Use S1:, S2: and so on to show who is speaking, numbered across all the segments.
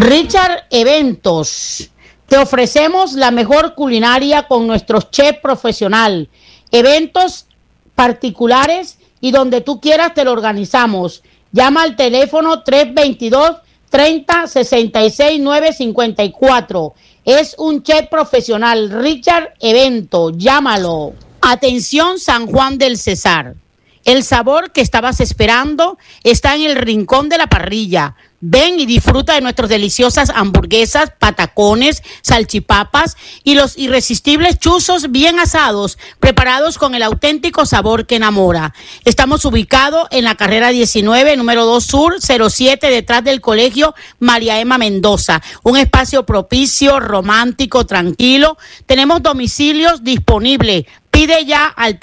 S1: Richard Eventos. Te ofrecemos la mejor culinaria con nuestros chefs profesional. Eventos particulares y donde tú quieras te lo organizamos. Llama al teléfono 322-30-66-954. Es un chef profesional, Richard Evento. Llámalo. Atención, San Juan del Cesar. El sabor que estabas esperando está en el rincón de la parrilla. Ven y disfruta de nuestras deliciosas hamburguesas, patacones, salchipapas y los irresistibles chuzos bien asados, preparados con el auténtico sabor que enamora. Estamos ubicados en la carrera 19, número 2 Sur, 07, detrás del colegio María Emma Mendoza. Un espacio propicio, romántico, tranquilo. Tenemos domicilios disponibles. Pide ya al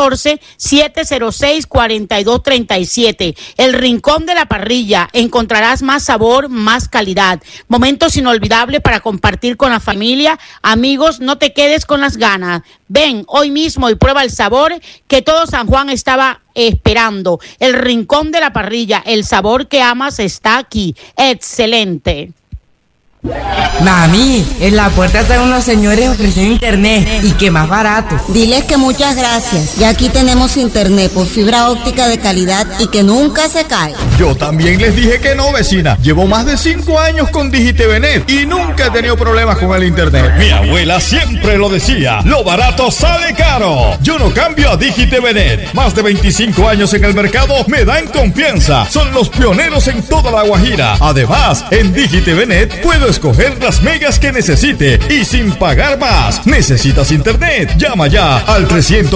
S1: 314-706-4237. El rincón de la parrilla. Encontrarás más sabor, más calidad. Momentos inolvidables para compartir con la familia, amigos. No te quedes con las ganas. Ven hoy mismo y prueba el sabor que todo San Juan estaba esperando. El rincón de la parrilla. El sabor que amas está aquí. Excelente.
S2: Mami, en la puerta están unos señores ofreciendo internet y que más barato.
S3: Diles que muchas gracias. Ya aquí tenemos internet por fibra óptica de calidad y que nunca se cae.
S4: Yo también les dije que no, vecina. Llevo más de 5 años con DigiTVNet y nunca he tenido problemas con el internet. Mi abuela siempre lo decía, lo barato sale caro. Yo no cambio a DigiTVNet. Más de 25 años en el mercado me dan confianza. Son los pioneros en toda La Guajira. Además, en DigiTVNet puedo escoger las megas que necesite y sin pagar más. ¿Necesitas internet? Llama ya al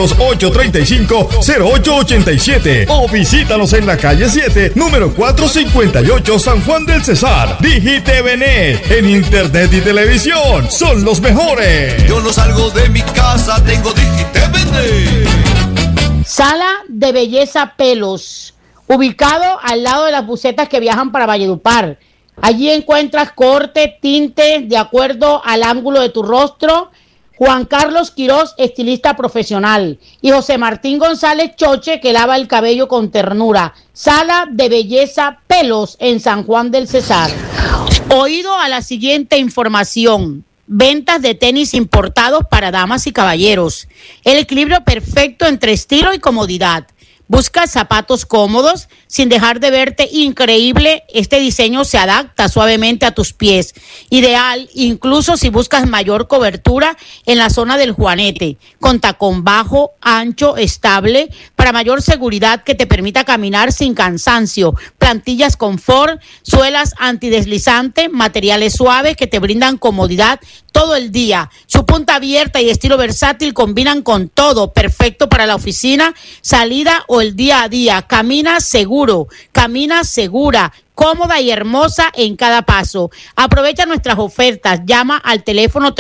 S4: 300-835-0887 o visítanos en la calle 7, número 458, San Juan del Cesar. DigiTVNet, en internet y televisión, son los mejores.
S5: Yo no salgo de mi casa, tengo DigiTVNet.
S1: Sala de Belleza Pelos, ubicado al lado de las busetas que viajan para Valledupar. Allí encuentras corte, tinte, de acuerdo al ángulo de tu rostro. Juan Carlos Quirós, estilista profesional. Y José Martín González Choche, que lava el cabello con ternura. Sala de Belleza Pelos en San Juan del Cesar. Oído a la siguiente información. Ventas de tenis importados para damas y caballeros. El equilibrio perfecto entre estilo y comodidad. ¿Buscas zapatos cómodos sin dejar de verte increíble? Este diseño se adapta suavemente a tus pies. Ideal incluso si buscas mayor cobertura en la zona del juanete. Con tacón bajo, ancho, estable, para mayor seguridad que te permita caminar sin cansancio. Plantillas confort, suelas antideslizante, materiales suaves que te brindan comodidad todo el día. Su punta abierta y estilo versátil combinan con todo. Perfecto para la oficina, salida o el día a día. Camina seguro, camina segura, cómoda y hermosa en cada paso. Aprovecha nuestras ofertas. Llama al teléfono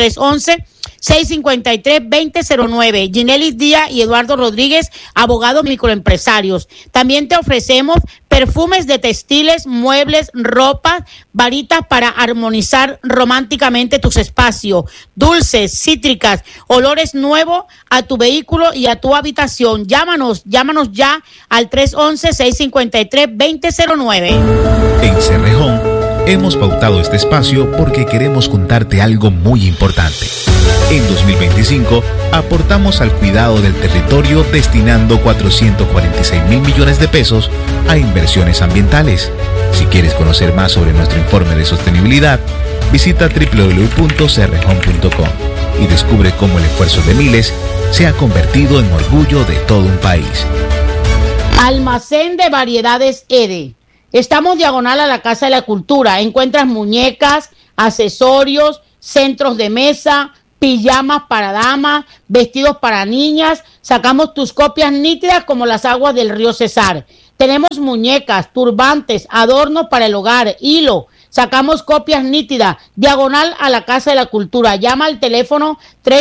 S1: 311-653-2009. Ginelis Díaz y Eduardo Rodríguez, abogados microempresarios. También te ofrecemos perfumes de textiles, muebles, ropa, varitas para armonizar románticamente tus espacios, dulces, cítricas, olores nuevos a tu vehículo y a tu habitación. Llámanos ya al 311-653-2009.
S6: En Cerrejón hemos pautado este espacio porque queremos contarte algo muy importante. En 2025 aportamos al cuidado del territorio destinando 446.000 millones de pesos a inversiones ambientales. Si quieres conocer más sobre nuestro informe de sostenibilidad, visita www.cerrejón.com y descubre cómo el esfuerzo de miles se ha convertido en orgullo de todo un país.
S1: Almacén de variedades Ede. Estamos diagonal a la Casa de la Cultura. Encuentras muñecas, accesorios, centros de mesa, pijamas para damas, vestidos para niñas. Sacamos tus copias nítidas como las aguas del río Cesar. Tenemos muñecas, turbantes, adornos para el hogar, hilo. Sacamos copias nítidas, diagonal a la Casa de la Cultura. Llama al teléfono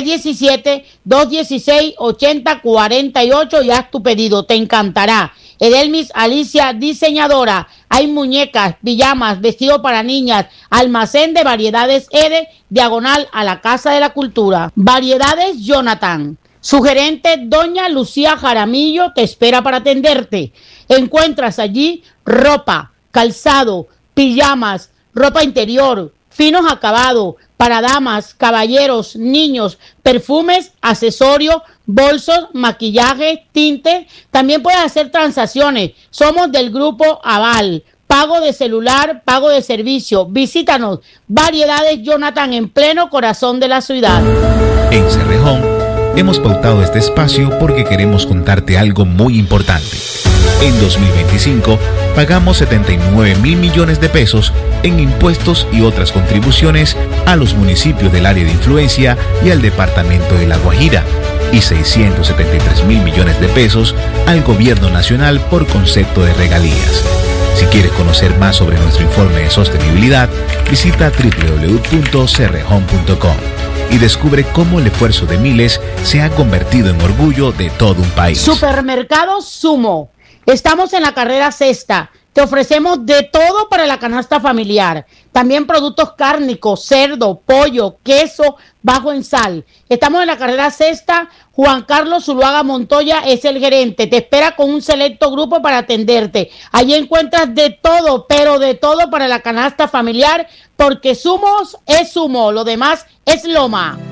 S1: 317-216-8048 y haz tu pedido. Te encantará. Edelmis Alicia, diseñadora. Hay muñecas, pijamas, vestido para niñas. Almacén de variedades Ede, diagonal a la Casa de la Cultura. Variedades Jonathan. Su gerente, doña Lucía Jaramillo, te espera para atenderte. Encuentras allí ropa, calzado, pijamas, ropa interior, finos acabados, para damas, caballeros, niños, perfumes, accesorios, bolsos, maquillaje, tinte. También puedes hacer transacciones. Somos del grupo Aval. Pago de celular, pago de servicio. Visítanos. Variedades Jonathan en pleno corazón de la ciudad.
S6: En Cerrejón hemos pautado este espacio porque queremos contarte algo muy importante. En 2025 pagamos 79.000 millones de pesos en impuestos y otras contribuciones a los municipios del área de influencia y al departamento de La Guajira, y 673.000 millones de pesos al gobierno nacional por concepto de regalías. Si quieres conocer más sobre nuestro informe de sostenibilidad, visita www.cerrejón.com y descubre cómo el esfuerzo de miles se ha convertido en orgullo de todo un país.
S1: Supermercado Sumo. Estamos en la carrera sexta. Te ofrecemos de todo para la canasta familiar. También productos cárnicos, cerdo, pollo, queso, bajo en sal. Estamos en la carrera sexta. Juan Carlos Zuluaga Montoya es el gerente. Te espera con un selecto grupo para atenderte. Allí encuentras de todo, pero de todo para la canasta familiar, porque Sumos es Sumo. Lo demás es Loma.